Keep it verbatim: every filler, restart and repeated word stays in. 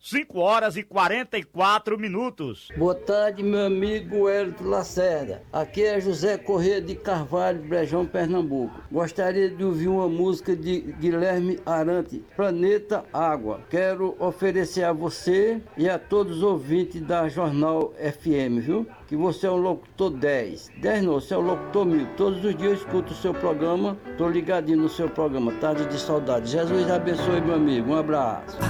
cinco horas e quarenta e quatro minutos. Boa tarde, meu amigo Hélito Lacerda. Aqui é José Corrêa de Carvalho, Brejão, Pernambuco. Gostaria de ouvir uma música de Guilherme Arante, Planeta Água. Quero oferecer a você e a todos os ouvintes da Jornal F M, viu? Que você é um locutor dez. dez não, você é um locutor mil. Todos os dias eu escuto o seu programa, tô ligadinho no seu programa. Tarde de saudade. Jesus abençoe, meu amigo. Um abraço.